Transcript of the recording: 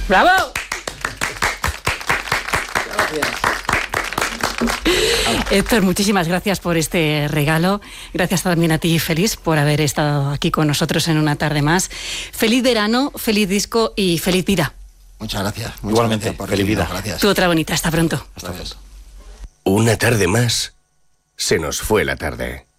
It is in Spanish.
¡Bravo! Héctor, muchísimas gracias por este regalo. Gracias también a ti, Félix, por haber estado aquí con nosotros en una tarde más. Feliz verano, feliz disco y feliz vida. Muchas gracias. Igualmente, feliz vida. Gracias. Tú otra bonita. Hasta pronto. Hasta pronto. Una tarde más, se nos fue la tarde.